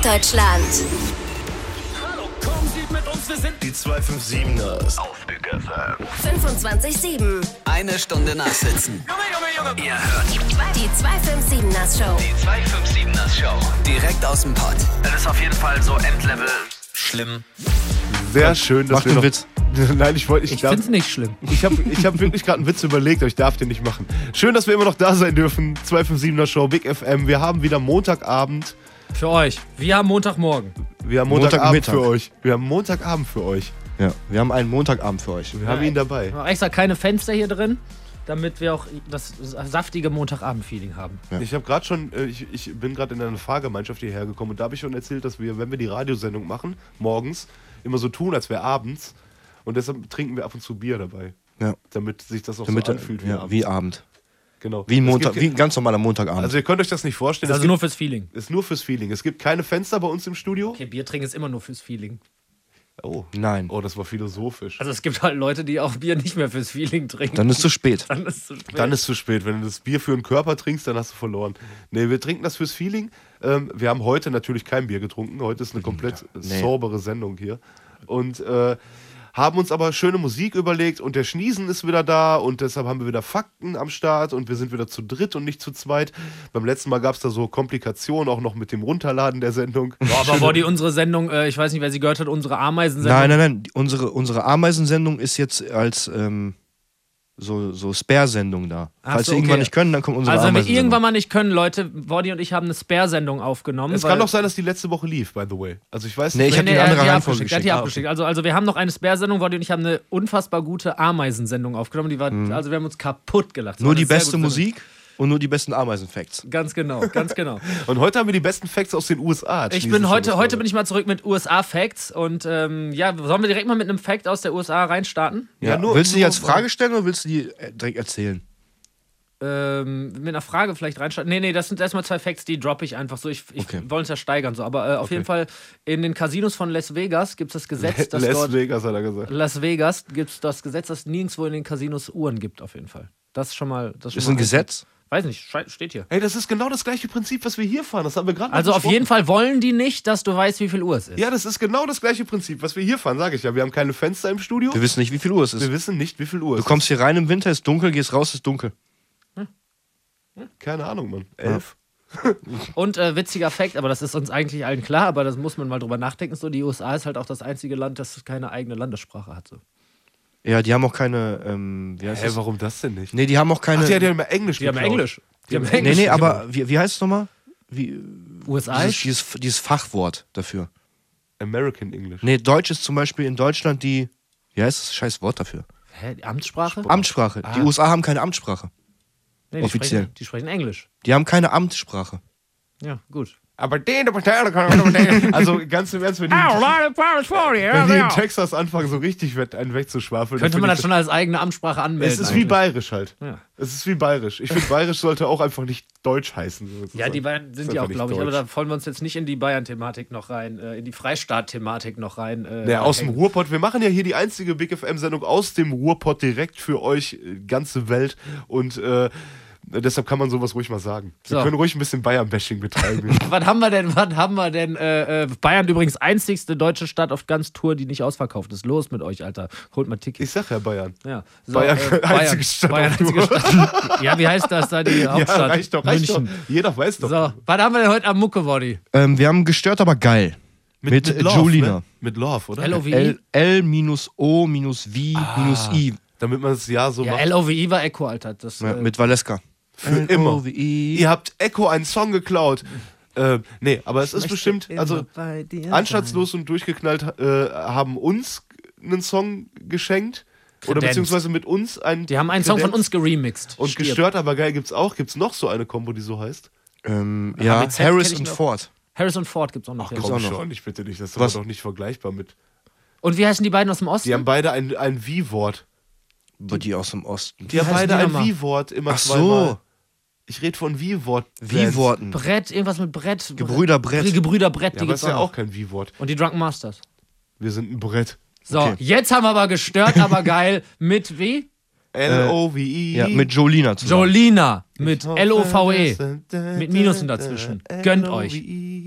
Norddeutschland. Hallo, kommen Sie mit uns, wir sind Die 257ers auf Big FM. 25/7. Eine Stunde nachsitzen. Junge. Ihr hört Die 257ers Show. die 257ers Show. Direkt aus dem Pott. Das ist auf jeden Fall so Endlevel schlimm. Sehr schön, dass Mach wir den noch... Witz. Nein, ich Ich finde es nicht schlimm. Ich hab wirklich gerade einen Witz überlegt, aber ich darf den nicht machen. Schön, dass wir immer noch da sein dürfen. 257er Show, Big FM. Wir haben wieder Montagabend. Für euch. Wir haben Montagmorgen. Wir haben Montagabend Montagmittag. für euch. Wir haben Montagabend für euch. Ja, wir haben einen Montagabend für euch. Wir haben ihn dabei. Wir haben extra keine Fenster hier drin, damit wir auch das saftige Montagabend-Feeling haben. Ja. Ich habe gerade schon, ich bin gerade in eine Fahrgemeinschaft hierher gekommen und da habe ich schon erzählt, dass wir, wenn wir die Radiosendung machen, morgens, immer so tun, als wäre abends. Und deshalb trinken wir ab und zu Bier dabei. Ja. Damit sich das auch Damit, so anfühlt ja, wie Abend. Genau. Wie ein, Es Montag, gibt- wie ein ganz normaler Montagabend. Also ihr könnt euch das nicht vorstellen. Das ist es nur fürs Feeling. ist nur fürs Feeling. Es gibt keine Fenster bei uns im Studio. Okay, Bier trinken ist immer nur fürs Feeling. Oh. Nein. Oh, das war philosophisch. Also es gibt halt Leute, die auch Bier nicht mehr fürs Feeling trinken. Dann ist es zu spät. Dann ist es zu spät. Dann ist zu spät. Wenn du das Bier für den Körper trinkst, dann hast du verloren. Nee, wir trinken das fürs Feeling. Wir haben heute natürlich kein Bier getrunken. Heute ist eine komplett saubere Sendung hier. Und haben uns aber schöne Musik überlegt und der Schniesen ist wieder da und deshalb haben wir wieder Fakten am Start und wir sind wieder zu dritt und nicht zu zweit. Beim letzten Mal gab es da so Komplikationen, auch noch mit dem Runterladen der Sendung. Boah, aber Body, unsere Sendung, ich weiß nicht, wer sie gehört hat, unsere Ameisensendung. Nein. Unsere Ameisensendung ist jetzt als so Spare-Sendung da. Ach Falls so, wir irgendwann okay. nicht können, dann kommt unsere Also wenn wir Ameisensendung. irgendwann mal nicht können, Leute, Body und ich haben eine Spare-Sendung aufgenommen. Es kann doch sein, dass die letzte Woche lief, by the way. Also ich weiß Nee, nicht. ich hab die in andere Reihenfolge abgeschickt. Er hat die geschickt. abgeschickt. Also wir haben noch eine Spare-Sendung, Body und ich haben eine unfassbar gute Ameisensendung aufgenommen. Die war, also wir haben uns kaputt gelacht. Das Nur war die eine sehr beste gute Musik und nur die besten Ameisen-Facts. Ganz genau. Und heute haben wir die besten Facts aus den USA. Ich bin heute bin ich mal zurück mit USA-Facts und sollen wir direkt mal mit einem Fact aus der USA reinstarten? Ja, Willst du die als Frage stellen oder willst du die direkt erzählen? Mit einer Frage vielleicht reinstarten. Nee, das sind erstmal 2 Facts, die droppe ich einfach so. Ich Okay. wollen es ja steigern so. Aber auf jeden Fall in den Casinos von Las Vegas gibt es das Gesetz, dass Las dort Vegas hat er gesagt. Las Vegas gibt es das Gesetz, dass nirgendwo in den Casinos Uhren gibt auf jeden Fall. Das ist schon mal. Das Ist ein Gesetz? Weiß nicht, steht hier. Ey, das ist genau das gleiche Prinzip, was wir hier fahren. Das haben wir gerade noch Also auf besprochen. jeden Fall wollen die nicht, dass du weißt, wie viel Uhr es ist. Ja, das ist genau das gleiche Prinzip, was wir hier fahren, sage ich ja. Wir haben keine Fenster im Studio. Wir wissen nicht, wie viel Uhr es ist. Wir wissen nicht, wie viel Uhr es Du kommst hier rein im Winter, ist dunkel, gehst raus, ist dunkel. ist. Keine Ahnung, Mann. 11. Und witziger Fact, aber das ist uns eigentlich allen klar, aber das muss man mal drüber nachdenken. So, die USA ist halt auch das einzige Land, das keine eigene Landessprache hat. So. Ja, die haben auch keine, wie heißt Hä, das? warum das denn nicht? Nee, die haben auch keine... Ach, die haben ja Englisch Die haben geklaut. Englisch. Die haben nee, Englisch. aber wie heißt es nochmal? USA? Dieses Fachwort dafür. American English. Nee, Deutsch ist zum Beispiel in Deutschland die... Wie heißt das scheiß Wort dafür? Hä, die Amtssprache? Amtssprache. Die USA haben keine Amtssprache. Nee, offiziell. Die sprechen Englisch. Die haben keine Amtssprache. Ja, gut. Aber also ganz im Ernst, wenn die in Texas anfangen, so richtig einen wegzuschwafeln. Könnte dann man find das schon als eigene Amtssprache anmelden? Es ist wie bayerisch halt. Ja. Es ist wie bayerisch. Ich finde, bayerisch sollte auch einfach nicht deutsch heißen. sozusagen. Ja, die Bayern sind Ist die auch, einfach glaube ich. nicht Aber da deutsch. wollen wir uns jetzt nicht in die Bayern-Thematik noch rein, in die Freistaat-Thematik noch rein. Aus dem hängen. Ruhrpott. Wir machen ja hier die einzige Big FM-Sendung aus dem Ruhrpott direkt für euch, ganze Welt. Und deshalb kann man sowas ruhig mal sagen. Wir So. können ruhig ein bisschen Bayern-Bashing betreiben. Was haben wir denn? Bayern übrigens einzigste deutsche Stadt auf ganz Tour, die nicht ausverkauft ist. Los mit euch, Alter. Holt mal Tickets. Ich sag ja Bayern. Ja. So, Bayern, einzige Stadt Bayern, auf einzige Tour. Stadt. Ja, wie heißt das da, die Hauptstadt? Ja, reicht doch. München. Jeder weiß doch. So, was haben wir denn heute am Mucke-Body? Wir haben gestört, aber geil. Mit Love, Julina. Ne? Mit Love, oder? LOVI? L-O-V-I. Damit man es ja so Ja, macht. LOVI war Echo, Alter. Das, Ja, mit Valeska. Für immer. L-O-V-I. Ihr habt Echo einen Song geklaut. Nee, aber es ist bestimmt, also anstandslos und durchgeknallt haben uns einen Song geschenkt. Oder Kredenz. beziehungsweise mit uns einen. die haben einen Song von Kredenz. uns geremixed. Und Stirb. gestört, aber geil gibt's auch. Gibt's noch so eine Kombo, die so heißt? Ja, HBZ Harris kenn ich und noch. Ford. Harrison Ford gibt's auch noch. ja. gibt's auch noch. schon, ich bitte dich. Das ist Was? aber doch nicht vergleichbar mit. Und wie heißen die beiden aus dem Osten? Die haben beide ein Wie-Wort. Aber die aus dem Osten. Die haben heißen beide die ein nochmal? Wie-Wort immer Ach zweimal. so. Ich rede von Wie-Wort. Wie-Worten. Brett, irgendwas mit Brett. Gebrüder Brett. Gebrüder Brett, Ja, die aber gibt's ist ja auch auch noch. kein Wie-Wort. Und die Drunken Masters. Wir sind ein Brett. So, Okay. jetzt haben wir aber gestört, aber geil mit wie? L-O-V-I. Ja, mit Jolina zusammen. Jolina mit L-O-V-E. Mit Minusen dazwischen. Gönnt euch.